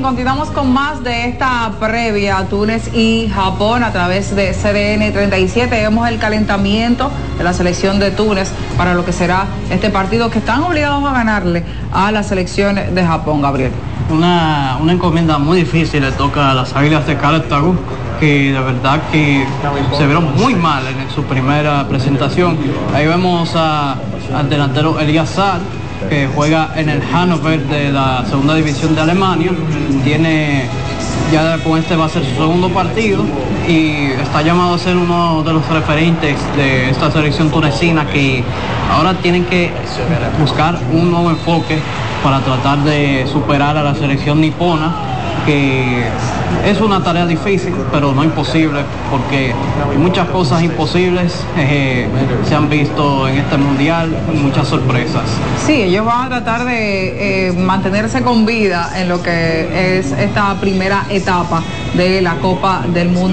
continuamos con más de esta previa Túnez y Japón a través de CDN 37. Vemos el calentamiento de la selección de Túnez para lo que será este partido, que están obligados a ganarle a la selección de Japón, Gabriel. Una encomienda muy difícil le toca a las Águilas de Cartago, que de verdad que se vieron muy mal en su primera presentación. Ahí vemos al delantero Elias Saad, que juega en el Hannover de la segunda división de Alemania. Ya con este va a ser su segundo partido y está llamado a ser uno de los referentes de esta selección tunecina, que ahora tienen que buscar un nuevo enfoque para tratar de superar a la selección nipona, que es una tarea difícil, pero no imposible, porque muchas cosas imposibles se han visto en este mundial, muchas sorpresas. Sí, ellos van a tratar de mantenerse con vida en lo que es esta primera etapa de la Copa del Mundo.